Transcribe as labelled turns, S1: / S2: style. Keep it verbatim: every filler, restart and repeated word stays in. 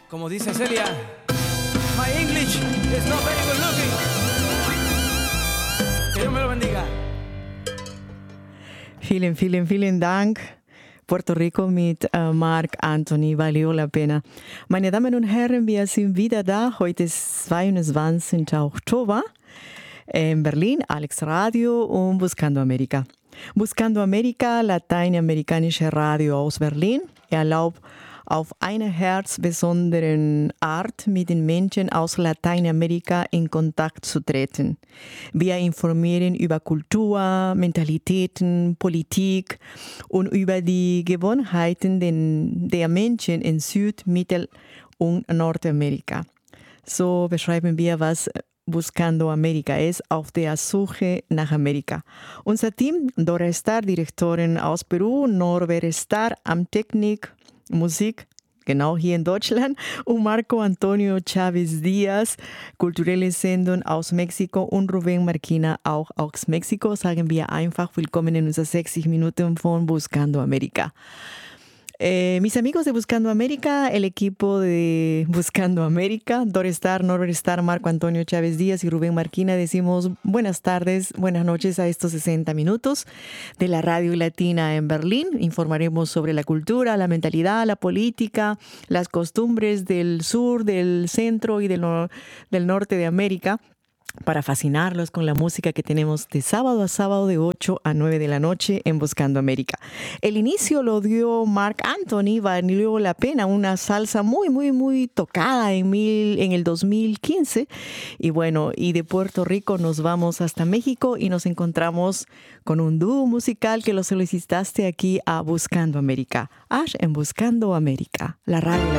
S1: Como dice Celia, my English is not very good looking. Que Dios me lo bendiga.
S2: Vielen, vielen, vielen Dank. Puerto Rico mit äh, Marc Anthony, valió la pena. Meine Damen und Herren, wir sind wieder da. Heute ist zweiundzwanzigster Oktober in Berlin, Alex Radio und Buscando America. Buscando America, lateinamerikanische Radio aus Berlin, erlaubt auf eine herzbesondere Art mit den Menschen aus Lateinamerika in Kontakt zu treten. Wir informieren über Kultur, Mentalitäten, Politik und über die Gewohnheiten den, der Menschen in Süd-, Mittel- und Nordamerika. So beschreiben wir, was Buscando America ist, auf der Suche nach Amerika. Unser Team, Dora Star, Direktorin aus Peru, Norbert Star am Technik, Musik, genau hier in Deutschland, und Marco Antonio Chavez Diaz, kulturelle Sendung aus Mexiko, und Rubén Marquina auch aus Mexiko. Sagen wir einfach willkommen in unseren sechzig Minuten von Buscando America. Eh, mis amigos de Buscando América, el equipo de Buscando América, Dora Star, Norbert Star, Marco Antonio Chávez Díaz y Rubén Marquina, decimos buenas tardes, buenas noches a estos sesenta minutos de la Radio Latina en Berlín. Informaremos sobre la cultura, la mentalidad, la política, las costumbres del sur, del centro y del, nor- del norte de América, para fascinarlos con la música que tenemos de sábado a sábado de ocho a nueve de la noche en Buscando América. El inicio lo dio Marc Anthony, valió la pena, una salsa muy, muy, muy tocada en, mil, en el dos mil quince. Y bueno, y de Puerto Rico nos vamos hasta México y nos encontramos con un dúo musical que lo solicitaste aquí a Buscando América. Ash en Buscando América, la radio.